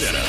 Center.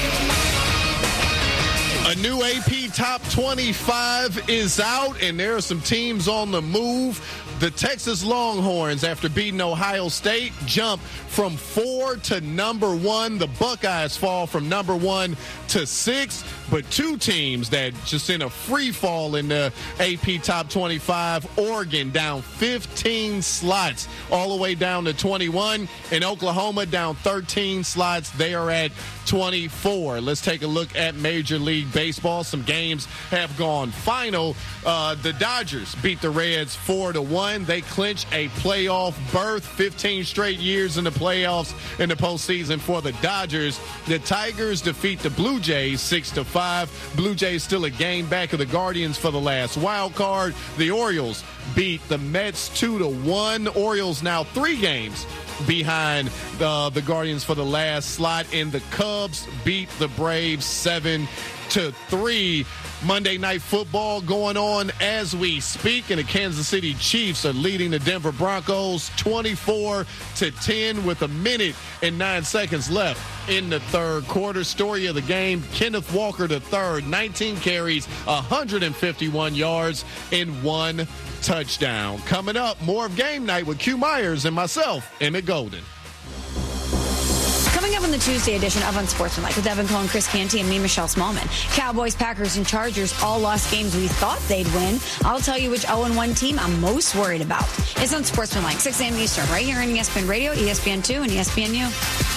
A new AP Top 25 is out, and there are some teams on the move. The Texas Longhorns, after beating Ohio State, jump from 4 to number 1. The Buckeyes fall from number 1 to 6. But two teams that just in a free fall in the AP Top 25, Oregon down 15 slots all the way down to 21, and Oklahoma down 13 slots. They are at 24. Let's take a look at Major League Baseball. Some games have gone final. The Dodgers beat the Reds 4-1. They clinch a playoff berth, 15 straight years in the playoffs in the postseason for the Dodgers. The Tigers defeat the Blue Jays 6-5. Blue Jays still a game back of the Guardians for the last wild card. The Orioles beat the Mets 2-1. Orioles now 3 games behind the Guardians for the last slot, and the Cubs beat the Braves 7-3. Monday Night Football going on as we speak, and the Kansas City Chiefs are leading the Denver Broncos 24-10 with 1:09 left in the third quarter. Story of the game, Kenneth Walker III, 19 carries, 151 yards, and 1 touchdown. Coming up, more of Game Night with Q Myers and myself, Emmett Golden. Coming up on the Tuesday edition of Unsportsmanlike with Evan Cohen, Chris Canty, and me, Michelle Smallman. Cowboys, Packers, and Chargers all lost games we thought they'd win. I'll tell you which 0-1 team I'm most worried about. It's Unsportsmanlike, 6 a.m. Eastern, right here on ESPN Radio, ESPN2, and ESPNU.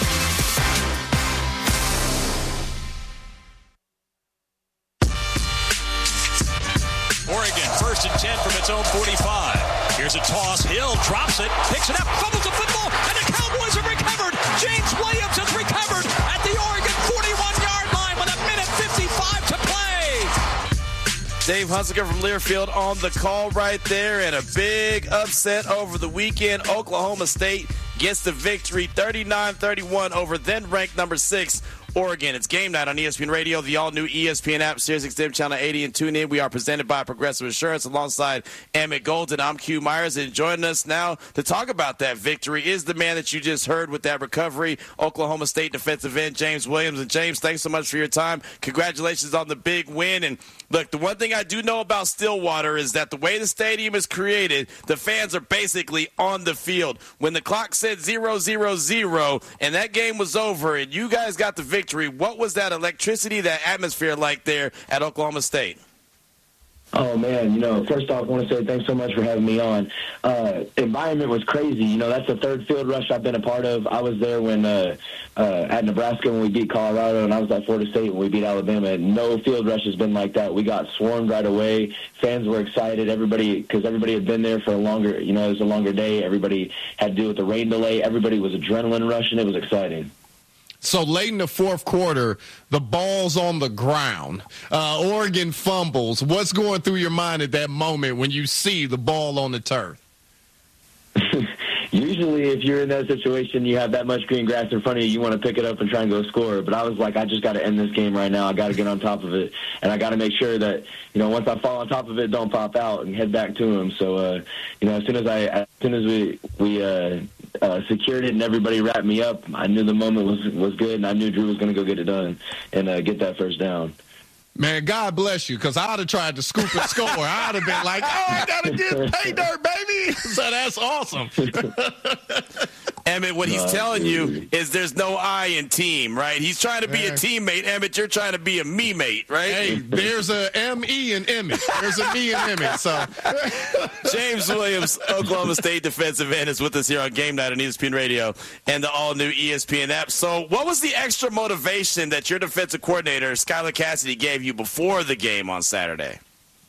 Oregon, 1st and 10 from its own 45. Here's a toss. Hill drops it, picks it up, fumbles the football, and the Cowboys have recovered. James Williams has recovered at the Oregon 41-yard line with 1:55 to play. Dave Hunsaker from Learfield on the call right there, and a big upset over the weekend. Oklahoma State gets the victory 39-31 over then-ranked number 6 Oregon. It's Game Night on ESPN Radio, the all-new ESPN app, SiriusXM Channel 80, and tune in. We are presented by Progressive Insurance alongside Emmett Golden. I'm Q Myers, and joining us now to talk about that victory is the man that you just heard with that recovery, Oklahoma State defensive end James Williams. And James, thanks so much for your time. Congratulations on the big win. And look, the one thing I do know about Stillwater is that the way the stadium is created, the fans are basically on the field. When the clock said 0-0-0 and that game was over and you guys got the victory, what was that electricity, that atmosphere like there at Oklahoma State? Oh, man, first off, I want to say thanks so much for having me on. Environment was crazy. That's the third field rush I've been a part of. I was there when at Nebraska when we beat Colorado, and I was at Florida State when we beat Alabama. No field rush has been like that. We got swarmed right away. Fans were excited. Because everybody had been there for a longer, it was a longer day. Everybody had to deal with the rain delay. Everybody was adrenaline rushing. It was exciting. So late in the fourth quarter, the ball's on the ground. Oregon fumbles. What's going through your mind at that moment when you see the ball on the turf? Usually, if you're in that situation, you have that much green grass in front of you, you want to pick it up and try and go score. But I was like, I just got to end this game right now. I got to get on top of it. And I got to make sure that, once I fall on top of it, don't pop out and head back to him. So, as soon as we secured it and everybody wrapped me up, I knew the moment was good, and I knew Drew was going to go get it done and get that first down. Man, God bless you, because I'd have tried to scoop and score. I'd have been like, I got to get pay dirt, baby. So that's awesome. Emmett, what he's telling you is there's no I in team, right? He's trying to be a teammate. Emmett, you're trying to be a me-mate, right? Hey, there's a M-E in Emmett. There's a me in Emmett. So James Williams, Oklahoma State defensive end, is with us here on Game Night on ESPN Radio and the all-new ESPN app. So what was the extra motivation that your defensive coordinator, Skylar Cassidy, gave you before the game on Saturday?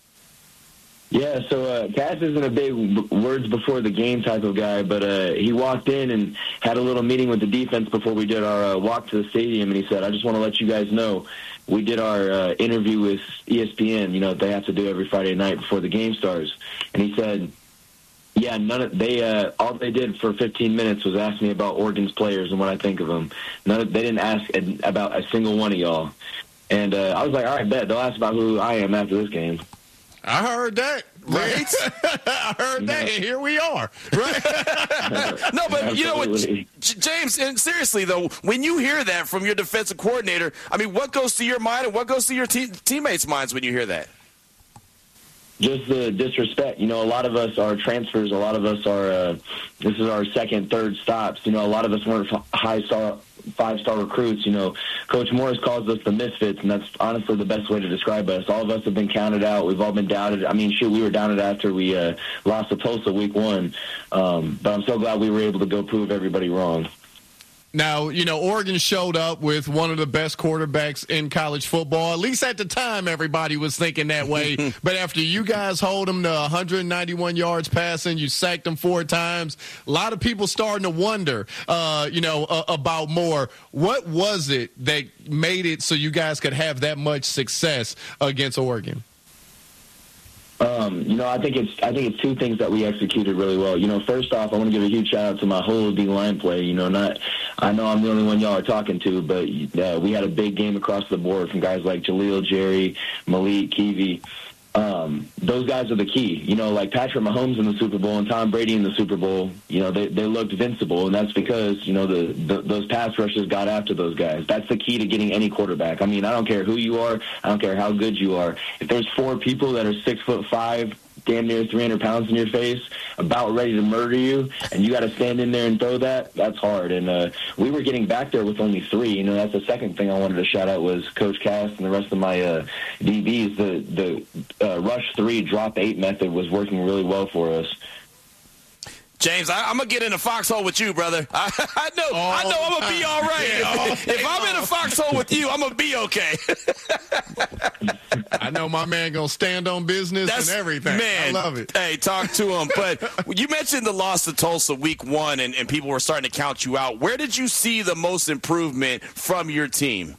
Yeah, so Cass isn't a big words before the game type of guy, but he walked in and had a little meeting with the defense before we did our walk to the stadium, and he said, I just want to let you guys know, we did our interview with ESPN, they have to do every Friday night before the game starts. And he said, yeah, all they did for 15 minutes was ask me about Oregon's players and what I think of them. They didn't ask about a single one of y'all. And I was like, all right, bet. They'll ask about who I am after this game. I heard that. Right? I heard that, and here we are. Right? No, but you know what, Absolutely. James, and seriously, though, when you hear that from your defensive coordinator, I mean, what goes to your mind and what goes to your teammates' minds when you hear that? Just the disrespect. You know, a lot of us are transfers. A lot of us are, this is our second, third stops. You know, a lot of us weren't five-star recruits. You know, Coach Morris calls us the misfits, and that's honestly the best way to describe us. All of us have been counted out. We've all been doubted. I mean, shoot, we were doubted after we lost to Tulsa week 1. But I'm so glad we were able to go prove everybody wrong. Now, you know, Oregon showed up with one of the best quarterbacks in college football. At least at the time, everybody was thinking that way. But after you guys hold them to 191 yards passing, you sacked them 4 times, a lot of people starting to wonder, about more. What was it that made it so you guys could have that much success against Oregon? You know, I think it's 2 things that we executed really well. You know, first off, I want to give a huge shout out to my whole D-line play. You know, I know I'm the only one y'all are talking to, but we had a big game across the board from guys like Jaleel, Jerry, Malik, Kiwi. Those guys are the key. You know, like Patrick Mahomes in the Super Bowl and Tom Brady in the Super Bowl, you know, they looked invincible, and that's because, you know, those pass rushers got after those guys. That's the key to getting any quarterback. I mean, I don't care who you are. I don't care how good you are. If there's 4 people that are 6'5", damn near 300 pounds in your face, about ready to murder you, and you got to stand in there and throw that's hard. And we were getting back there with only 3. You know, that's the second thing I wanted to shout out was Coach Cass and the rest of my DBs. The rush 3, drop 8 method was working really well for us. James, I'm going to get in a foxhole with you, brother. I know I'm going to be all right. If I'm in a foxhole with you, I'm going to be okay. I know my man going to stand on business and everything. Man, I love it. Hey, talk to him. But you mentioned the loss to Tulsa week 1, and people were starting to count you out. Where did you see the most improvement from your team?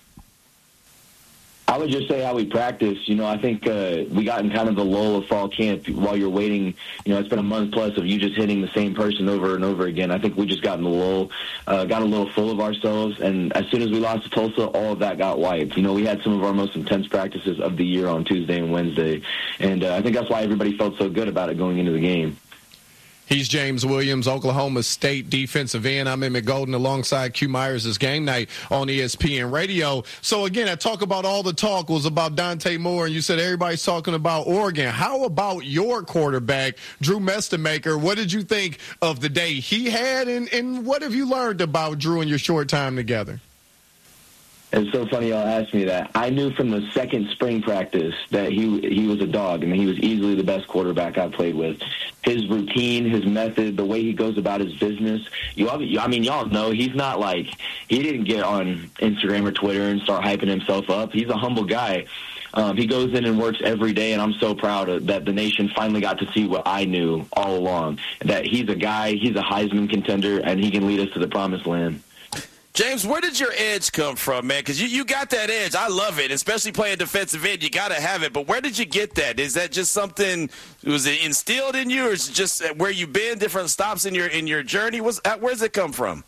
I would just say how we practice. You know, I think we got in kind of the lull of fall camp while you're waiting. You know, it's been a month plus of you just hitting the same person over and over again. I think we just got in the lull, got a little full of ourselves, and as soon as we lost to Tulsa, all of that got wiped. You know, we had some of our most intense practices of the year on Tuesday and Wednesday, and I think that's why everybody felt so good about it going into the game. He's James Williams, Oklahoma State defensive end. I'm Emmett Golden alongside Q Myers. This Game Night on ESPN Radio. So, again, I talk about all the talk was about Dante Moore, and you said everybody's talking about Oregon. How about your quarterback, Drew Mestemaker? What did you think of the day he had, and what have you learned about Drew in your short time together? It's so funny y'all asked me that. I knew from the second spring practice that he was a dog. I mean, he was easily the best quarterback I played with. His routine, his method, the way he goes about his business. Y'all know he's not like he didn't get on Instagram or Twitter and start hyping himself up. He's a humble guy. He goes in and works every day, and I'm so proud that the nation finally got to see what I knew all along, that he's a guy, he's a Heisman contender, and he can lead us to the promised land. James, where did your edge come from, man? Because you got that edge. I love it, especially playing defensive end. You got to have it. But where did you get that? Is that just something, was it instilled in you, or is it just where you've been, different stops in your journey? Where does it come from?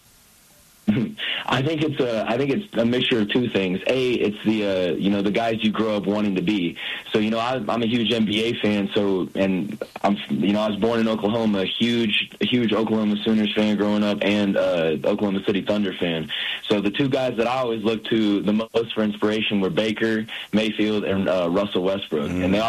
I think it's a mixture of 2 things. A, it's the guys you grow up wanting to be. So, you know, I'm a huge NBA fan. So, and I was born in Oklahoma, a huge Oklahoma Sooners fan growing up, and Oklahoma City Thunder fan. So the 2 guys that I always looked to the most for inspiration were Baker Mayfield and Russell Westbrook, and they